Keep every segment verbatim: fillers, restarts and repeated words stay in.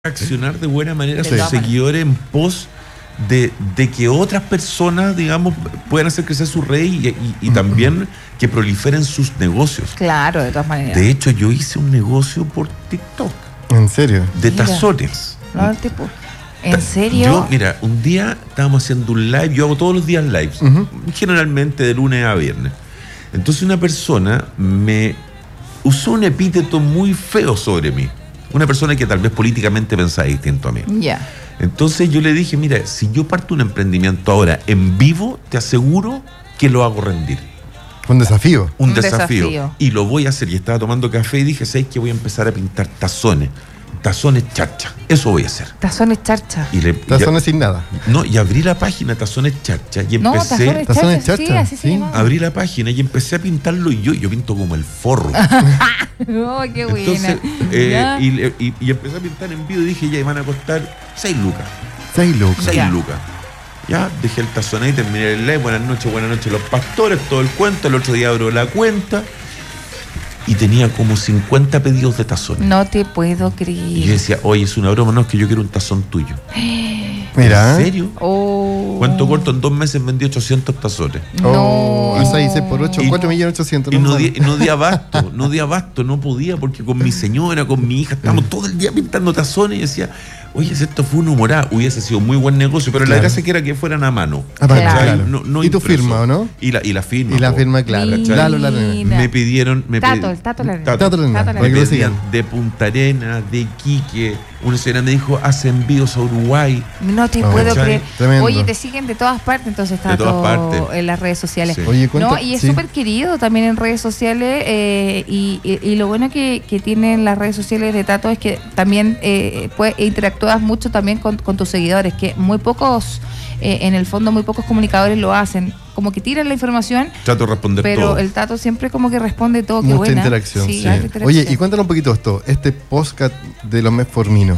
accionar de buena manera a Sí. sus seguidores en pos de, de que otras personas, digamos, puedan hacer crecer su red y, y, y también que proliferen sus negocios. Claro, de todas maneras. De hecho, yo hice un negocio por TikTok ¿En serio? de Mira. tazones. No, tipo, ¿en serio? Yo, mira, un día estábamos haciendo un live, yo hago todos los días lives, Ujú. generalmente de lunes a viernes. Entonces una persona me usó un epíteto muy feo sobre mí. Una persona que tal vez políticamente pensaba distinto a mí. Ya. Entonces yo le dije, mira, si yo parto un emprendimiento ahora en vivo, te aseguro que lo hago rendir. Un desafío. Un, Un desafío. desafío. Y lo voy a hacer. Y estaba tomando café y dije, ¿sabes qué? Voy a empezar a pintar tazones. Tazones charcha. Eso voy a hacer. Tazones charcha. Y le, Tazones sin nada. y- no, y abrí la página Tazones Charcha y No, empecé... tazones Tazones charcha, sí, charcha, así se sí. llama. Abrí la página y empecé a pintarlo y yo, yo pinto como el forro. Oh, qué buena. Entonces, eh, Ya. y, le- y- y empecé a pintar en vivo y dije, ya, y van a costar seis lucas. Seis lucas. seis Ya. lucas. Ya, dejé el tazón ahí, terminé el live, buenas noches, buenas noches los pastores, todo el cuento, el otro día abro la cuenta y tenía como cincuenta pedidos de tazones. No te puedo Y yo creer. decía, oye, es una broma, no, es que yo quiero un tazón tuyo. Mira. ¿En serio? Oh. Cuento corto, en dos meses vendí ochocientos tazones. Oh, No. seis por ocho, Y- cuatro millones ochocientos. Y no di, no di abasto, no di abasto, no podía, porque con mi señora, con mi hija, estábamos todo el día pintando tazones y decía, oye, si esto fue una humorada, hubiese sido muy buen negocio, pero la Claro. gracia que era que fueran a mano. Ah, para- Claro. claro. No- no ¿Y tu impreso. firma o no? Y la, y la firma. Y la po. firma, claro. Mira. Lalo Larena. Mira. Me pidieron... Me Tato, pedi- el Tato Larena. Tato. Tato Larena, Tato para Me que lo pedían sigan. de Punta Arenas, de Iquique. Una señora me dijo, hace envíos a Uruguay. No te Oh, puedo ¿cachai? creer. Tremendo. Oye, te siguen de todas partes, entonces está De todas todo partes. en las redes sociales. Sí. Oye, cuenta. No, y es sí. súper querido también en redes sociales eh, y, y- y lo bueno que, que tienen las redes sociales de Tato es que también eh, pues, interactúas mucho también con, con tus seguidores, que muy pocos, eh, en el fondo muy pocos comunicadores lo hacen, como que tiran la información, Trato de responder pero todo. el Tato siempre como que responde todo, qué Mucha buena. interacción. Sí, sí. harta interacción. Oye, y cuéntanos un poquito esto. Este podcast de los Metformino.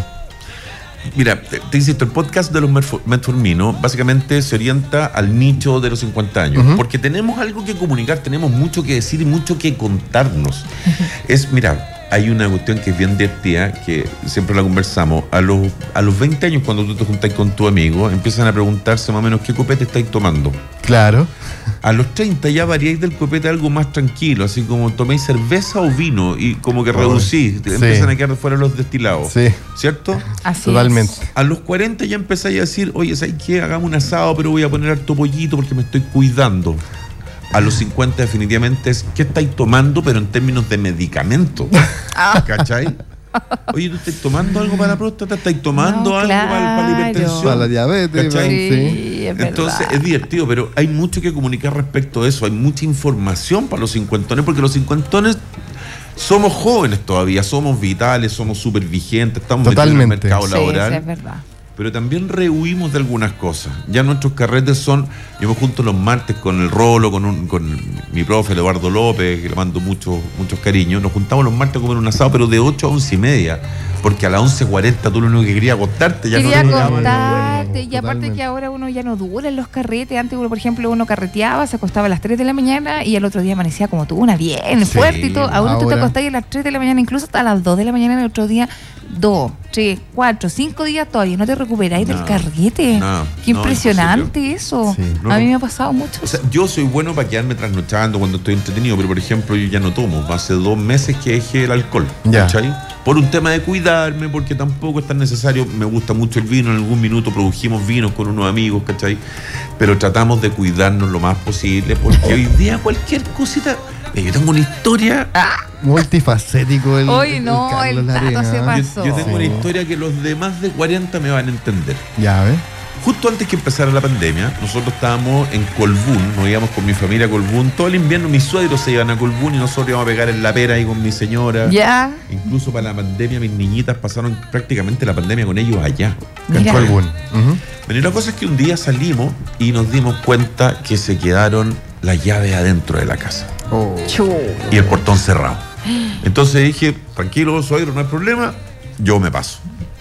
Mira, te, te insisto, el podcast de los Metfor- Metformino básicamente se orienta al nicho de los cincuenta años, Ujú. porque tenemos algo que comunicar, tenemos mucho que decir y mucho que contarnos. Es, mira, hay una cuestión que es bien divertida, que siempre la conversamos. A los, a los veinte años, cuando tú te juntas con tu amigo, empiezan a preguntarse más o menos qué copete estáis tomando. Claro. A los treinta ya variáis del copete a algo más tranquilo, así como toméis cerveza o vino y como que Oh, reducís, sí. empiezan a quedar fuera los destilados. Sí, ¿Cierto? Así totalmente. es. A los cuarenta ya empezáis a decir, oye, ¿sabes qué? Hagamos un asado, pero voy a poner harto pollito porque me estoy cuidando. A los cincuenta definitivamente es, ¿qué estáis tomando? Pero en términos de medicamento. ¿Cachai? Oye, ¿tú estás tomando algo para la próstata? ¿Estás tomando No, algo para, para la claro. hipertensión? Para la diabetes. ¿Cachai? sí. Sí, es Entonces verdad. es divertido, pero hay mucho que comunicar respecto a eso. Hay mucha información para los cincuentones, porque los cincuentones somos jóvenes todavía, somos vitales, somos súper vigentes, estamos metidos en el Totalmente. mercado Sí, laboral. sí, es verdad. Pero también rehuimos de algunas cosas. Ya nuestros carretes son, yo me junto los martes con el Rolo, con, un, con mi profe Eduardo López, que le mando muchos muchos cariños. Nos juntamos los martes a comer un asado, pero de ocho a once y media. Porque a las once cuarenta tú lo único que querías acostarte. Ya Quería no te contarte, y aparte Totalmente. que ahora uno ya no dura en los carretes. Antes, uno, por ejemplo, uno carreteaba, se acostaba a las tres de la mañana y al otro día amanecía como tú, una bien Sí, fuerte y todo. Ahora tú te ahora. acostás a las tres de la mañana, incluso hasta las dos de la mañana el otro día, dos, tres, cuatro, cinco días todavía no te recuperáis No, del carrete. no, Qué no, impresionante eso. Sí. No, a mí no. me ha pasado mucho. O sea, yo soy bueno para quedarme trasnochando cuando estoy entretenido, pero por ejemplo yo ya no tomo. Hace dos meses que dejé el alcohol, Ya. ¿cachai? Por un tema de cuidarme, porque tampoco es tan necesario. Me gusta mucho el vino, en algún minuto produjimos vinos con unos amigos, ¿cachai? Pero tratamos de cuidarnos lo más posible, porque hoy día cualquier cosita... Eh, Yo tengo una historia... Multifacético el. Hoy el no, Carlos el Tato Larena. se Yo, pasó. yo tengo Sí. una historia que los de más de cuarenta me van a entender. Ya, ¿ves? Justo antes que empezara la pandemia, nosotros estábamos en Colbún, nos íbamos con mi familia a Colbún. Todo el invierno mis suegros se iban a Colbún y nosotros íbamos a pegar en la pera ahí con mi señora. Ya. Incluso para la pandemia, mis niñitas pasaron prácticamente la pandemia con ellos allá. En Mira. Colbún. Ujú. Bueno, y la cosa es que un día salimos y nos dimos cuenta que se quedaron las llaves adentro de la casa Oh. Chu. y el portón cerrado. Entonces dije, tranquilo, suegro, no hay problema, yo me paso.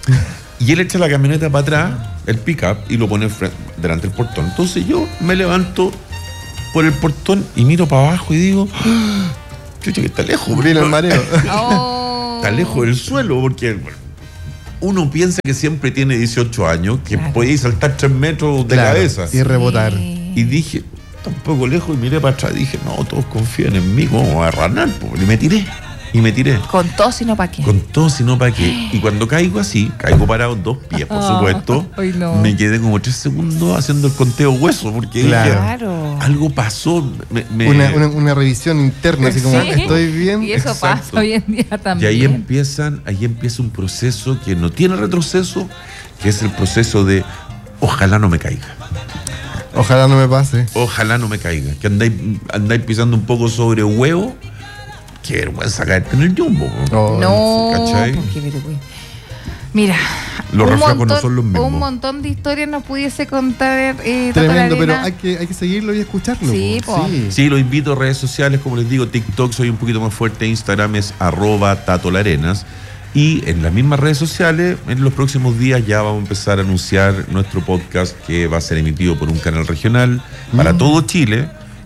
Y él echa la camioneta para atrás, el pick-up, y lo pone fre- delante del portón. Entonces yo me levanto por el portón y miro para abajo y digo, ¡ah! chucha, que está lejos. Vino el mareo. Oh. Está lejos del suelo, porque bueno, uno piensa que siempre tiene dieciocho años, que Claro. puede saltar tres metros de Claro, cabeza. y rebotar. Sí. Y dije, está un poco lejos, y miré para atrás, dije, no, todos confían en mí, ¿cómo voy a ranar? Y me tiré, y me tiré. Con todo, sino para qué. Con todo, sino para qué. Y cuando caigo así, caigo parado dos pies, por supuesto. Ay, no. Me quedé como tres segundos haciendo el conteo hueso, porque Claro. dije, Claro. algo pasó. Me, me- Una, una, una revisión interna, así como, Sí. estoy bien. Y eso Exacto. pasa hoy en día Y también. ahí empiezan, ahí empieza un proceso que no tiene retroceso, que es el proceso de ojalá no me caiga. Ojalá no me pase. Ojalá no me caiga. Que andáis, andáis pisando un poco sobre huevo. Qué vergüenza caerte en el jumbo. po. Oh, No, ¿cachai? porque, pero, güey. Mira, Los un reflejos no montón- son los mismos. Un montón de historias nos pudiese contar eh, Tato Tremendo, pero Larena. hay que, hay que seguirlo y escucharlo. Sí, po. Sí. Sí, los invito a redes sociales, como les digo, TikTok soy un poquito más fuerte, Instagram es arroba Tato Larenas. Y en las mismas redes sociales, en los próximos días ya vamos a empezar a anunciar nuestro podcast que va a ser emitido por un canal regional para Mm. todo Chile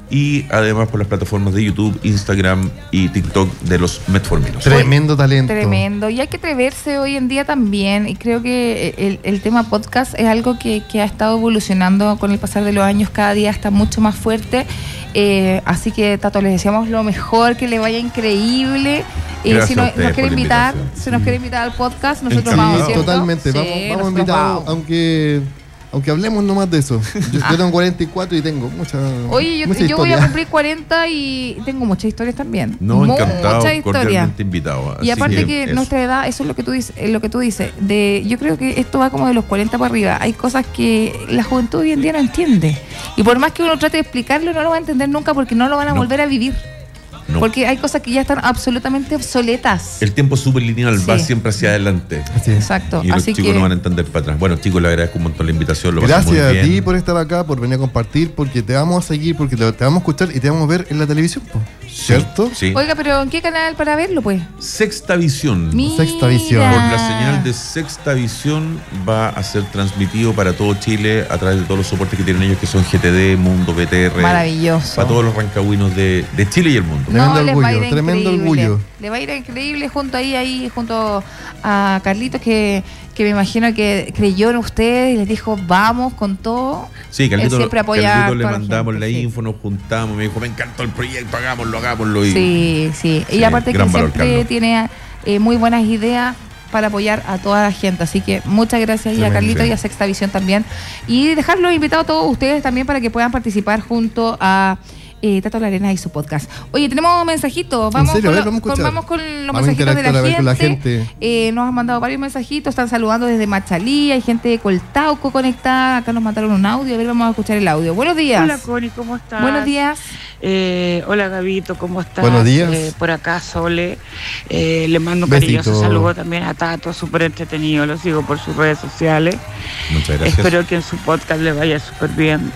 y además por las plataformas de YouTube, Instagram y TikTok de los Metforminos. Tremendo talento. Tremendo. Y hay que atreverse hoy en día también. Y creo que el, el tema podcast es algo que, que ha estado evolucionando con el pasar de los años. Cada día está mucho más fuerte. Eh, así que, Tato, les deseamos lo mejor, que le vaya increíble. Y Gracias si a no- ustedes nos quiere por la invitar, invitación. si nos quiere invitar al podcast, nosotros Encantado. vamos. Sí, ¿cierto? totalmente. Sí, vamos vamos nosotros invitados, vamos. aunque, aunque hablemos nomás de eso. Yo, yo tengo cuarenta y cuatro y tengo mucha. Oye, yo, mucha yo voy a historia. cumplir cuarenta y tengo muchas historias también. No, Muchas encantado, historias. cordialmente invitado. Y Así aparte que, eso. nuestra edad, eso es lo que tú dices, es lo que tú dices, de yo creo que esto va como de los cuarenta para arriba. Hay cosas que la juventud hoy en día no entiende. Y por más que uno trate de explicarlo, no lo va a entender nunca porque no lo van a No. volver a vivir. No. Porque hay cosas que ya están absolutamente obsoletas. El tiempo súper lineal va Sí. siempre hacia adelante. Así es. Exacto. Y los Así chicos que no van a entender para atrás. Bueno, chicos, le agradezco un montón la invitación. Lo pasé Gracias muy a bien. ti por estar acá, por venir a compartir, porque te vamos a seguir, porque te, te vamos a escuchar y te vamos a ver en la televisión, po. ¿cierto? Sí. Oiga, pero ¿en qué canal para verlo, pues? Sexta Visión. Mira. Sexta Visión. Por la señal de Sexta Visión va a ser transmitido para todo Chile a través de todos los soportes que tienen ellos, que son G T D, Mundo, B T R. Maravilloso. Para todos los rancagüinos de, de Chile y el mundo. Tremendo No, les va a orgullo, ir tremendo increíble. orgullo. Le va a ir increíble junto ahí, ahí, junto a Carlitos, que, que me imagino que creyó en ustedes y les dijo, vamos con todo. Sí, Carlito, Él siempre apoya Carlito a le toda la mandamos gente, la sí. info, nos juntamos, me dijo, me encantó el proyecto, hagámoslo, hagámoslo. Y Sí, sí. Sí, Y aparte que gran valor, siempre Carlos. tiene eh, muy buenas ideas para apoyar a toda la gente. Así que muchas gracias y a Tremendo, Carlito sí. y a Sexta Visión también. Y dejarlos invitados a todos ustedes también para que puedan participar junto a eh, Tato Larena y su podcast. Oye, tenemos mensajitos. Vamos, serio? A con, ver, lo- vamos a con- escuchar. vamos con los Vamos a mensajitos de la interactuar, a ver gente. con la gente. Eh, nos han mandado varios mensajitos. Están saludando desde Machalí. Hay gente de Coltauco conectada. Acá nos mandaron un audio. A ver, vamos a escuchar el audio. Buenos días. Hola Connie, ¿cómo estás? Buenos días. Eh, hola Gabito, ¿cómo estás? Buenos días. Eh, por acá Sole. Eh, le mando un Besito. cariñoso saludo también a Tato, súper entretenido, lo sigo por sus redes sociales. muchas gracias. Espero que en su podcast le vaya súper bien.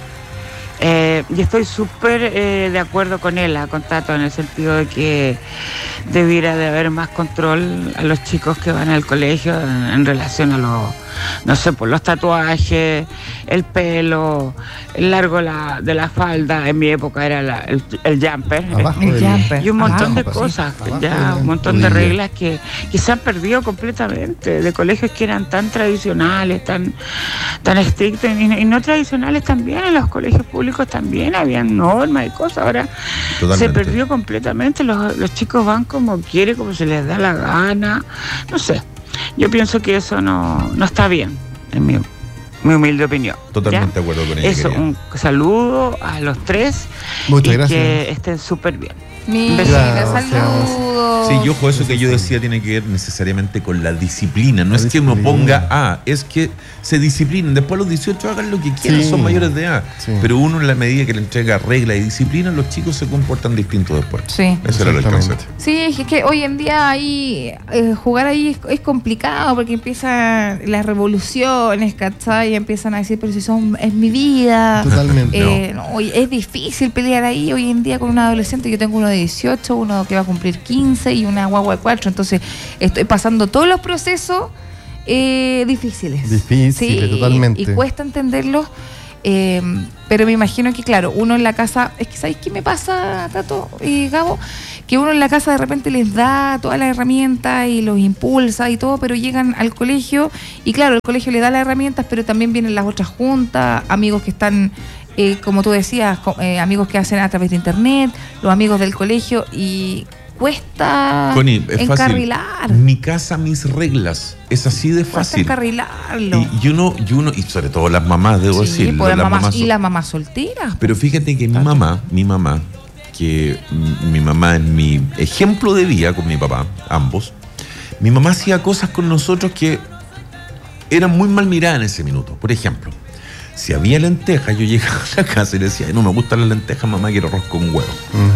Eh, y estoy súper eh, de acuerdo con él, ah, con Tato, en el sentido de que debiera de haber más control a los chicos que van al colegio en, en relación a los, no sé, por los tatuajes, el pelo, el largo la, de la falda. En mi época era la- el, el jumper. Abajo El del- jumper. Y un montón de Abajo, sí. cosas, Abajo ya, de la un montón de rodilla. reglas que, que se han perdido completamente, de colegios que eran tan tradicionales, tan, tan estrictos y, y no tradicionales también. En los colegios públicos también habían normas y cosas. Ahora Totalmente. se perdió completamente, los, los chicos van como quieren, como se les da la gana, no sé. Yo pienso que eso no, no está bien, en mi, mi humilde opinión. Totalmente ¿ya? de acuerdo con ella. Eso, querida. un saludo a los tres Muchas y gracias. que estén súper bien. Mira, Gracias. saludos. Sí, yo ojo, eso que yo decía tiene que ver necesariamente con la disciplina. No La es que uno disciplina. ponga A, es que se disciplinen. Después a los dieciocho hagan lo que quieran, Sí. son mayores de edad. Sí. Pero uno en la medida que le entrega regla y disciplina, los chicos se comportan distintos después. Sí. Ese era el Exactamente. concepto. Sí, es que hoy en día ahí eh, jugar ahí es, es complicado porque empiezan las revoluciones, ¿cachai? Y empiezan a decir, pero si son, es mi vida. Totalmente. Eh, no, oye, es difícil pelear ahí hoy en día con un adolescente. Yo tengo uno de dieciocho, uno que va a cumplir quince y una guagua de cuatro. Entonces estoy pasando todos los procesos eh, difíciles. Difíciles, totalmente. Y cuesta entenderlos. Eh, pero me imagino que, claro, uno en la casa, es que ¿sabéis qué me pasa, Tato y Gabo? que uno en la casa de repente les da todas las herramientas y los impulsa y todo, pero llegan al colegio y claro, el colegio les da las herramientas, pero también vienen las otras juntas, amigos que están, eh, como tú decías, eh, amigos que hacen a través de internet, los amigos del colegio y cuesta Connie, es encarrilar. Fácil. Mi casa, mis reglas. Es así de Cuesta fácil. encarrilarlo. Y, y uno, y uno, y sobre todo las mamás, debo Sí, decirlo. por las las mamás, mamás y son- las mamás solteras. Pero fíjate que mi Tato. mamá, mi mamá, que mm, mi mamá es mi ejemplo de vida con mi papá, ambos, mi mamá hacía cosas con nosotros que eran muy mal miradas en ese minuto. Por ejemplo, si había lentejas, yo llegaba a la casa y le decía, "Ay, no me gustan las lentejas, mamá, quiero arroz con huevo".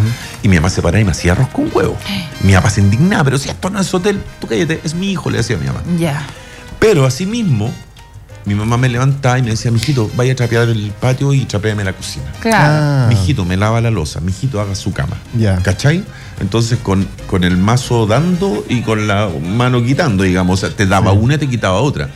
Y mi mamá se paraba y me hacía arroz con huevo. Y mi papá se indignaba, pero si esto no es hotel, tú cállate, es mi hijo, le decía a mi mamá. Ya. Pero asimismo, mi mamá me levantaba y me decía, mijito, vaya a trapear el patio y trapéame la cocina. Claro. Ah, Mijito, me lava la losa, mijito, haga su cama. Ya. ¿Cachai? Entonces, con, con el mazo dando y con la mano quitando, digamos, o sea, te daba Sí. una y te quitaba otra.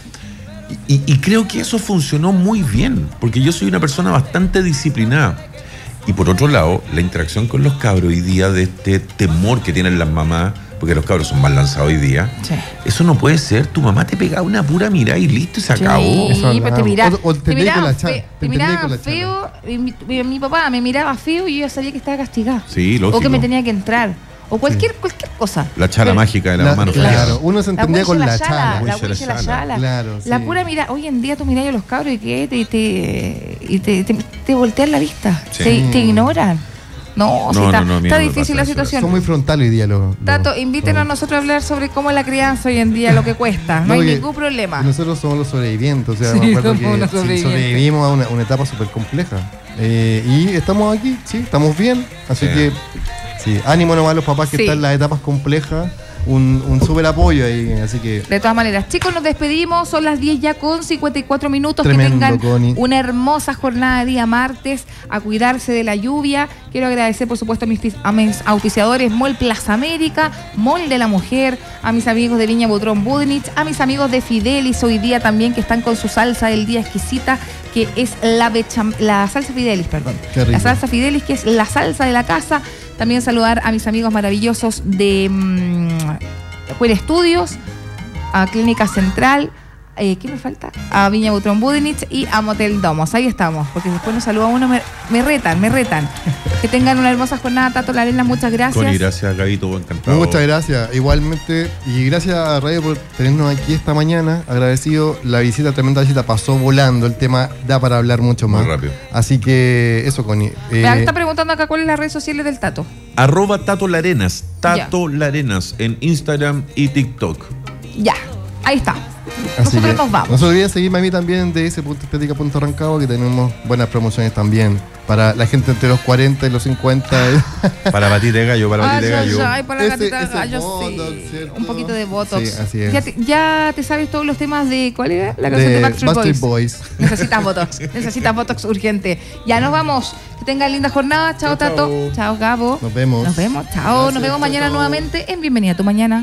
Y, y- y creo que eso funcionó muy bien, porque yo soy una persona bastante disciplinada. Y por otro lado, la interacción con los cabros hoy día, de este temor que tienen las mamás, porque los cabros son más lanzados hoy día, Sí. eso no puede ser. Tu mamá te pegaba una pura mirada y listo, y se Sí, acabó. Eso pero te hablábamos. miraba, O- o te te entendí con miraba, la cha- fe- te te entendí miraba con la feo, y mi, mi- mi papá me miraba feo y yo ya sabía que estaba castigada. Sí, lógico. O que me tenía que entrar. O cualquier, cualquier cosa. La chala Pero- mágica de la, La- mamá no claro, falla. uno se entendía con la chala. La Huicha la huicha la chala. chala. Claro, La sí. pura mirada. Hoy en día tú miras a los cabros y que te, te, y te, te, te voltean la vista. Sí. Te, te ignoran. No, sí, No, está, no, no, a mí está no me difícil pasa la eso. situación. Son muy frontales hoy día los. los- Tato, invítenos a los- nosotros a hablar sobre cómo es la crianza hoy en día, lo que cuesta. No, hay porque ningún problema. Nosotros somos los sobrevivientes, o sea, Sí, me acuerdo somos que los sí, sobrevivientes. sobrevivimos a una, una etapa súper compleja. Eh, y estamos aquí, sí, estamos bien. Así Sí. que, sí, ánimo nomás a los papás que Sí. están en las etapas complejas. Un, un súper apoyo ahí, así que. De todas maneras, chicos, nos despedimos. Son las diez ya con cincuenta y cuatro minutos. Tremendo, que tengan Connie. una hermosa jornada de día martes. A cuidarse de la lluvia. Quiero agradecer, por supuesto, a mis, a mis auspiciadores: Mall Plaza América, Mall de la Mujer, a mis amigos de Viña Butrón Budenich, a mis amigos de Fidelis hoy día también, que están con su salsa del día exquisita, que es la, becham- la salsa Fidelis, perdón. Qué rico. La salsa Fidelis, que es la salsa de la casa. También saludar a mis amigos maravillosos de mmm, Queer Studios, a Clínica Central, eh, ¿qué me falta? A Viña Butrón Budenich y a Motel Domos. Ahí estamos, porque después nos saluda uno, me, me retan, me retan. Que tengan una hermosa jornada, Tato Larena, muchas gracias. Connie, gracias, Gabito, encantado. Muchas gracias, igualmente, y gracias a Radio por tenernos aquí esta mañana. Agradecido, la visita, tremenda visita, pasó volando. El tema da para hablar mucho Muy más. rápido. Así que eso, Connie. Me Eh, está preguntando acá cuáles las redes sociales del Tato. Arroba Tato Larenas, Tato Larenas en Instagram y TikTok. Ya, ahí está. así Nosotros que nos vamos. No se olviden seguirme a mí también de ese punto estética punto Rancagua, que tenemos buenas promociones también para la gente entre los cuarenta y los cincuenta. Para batir de gallo, para batir de Ay, gallo. ay, ay, para la Ese- gatita de ese gallo, Botox, sí. ¿cierto? Un poquito de Botox. Sí, así es. Ya te, ya te sabes todos los temas de. ¿Cuál era? La canción de, de Backstreet, Backstreet Boys. Boys. Necesitas Botox. Necesitas Botox urgente. Ya nos vamos. Que tengan linda jornada. Chao, Chao, Tato. chao. Chao, Gabo. Nos vemos. Nos vemos. Chao. Gracias, Nos vemos chao, mañana chao. nuevamente en Bienvenida a tu Mañana.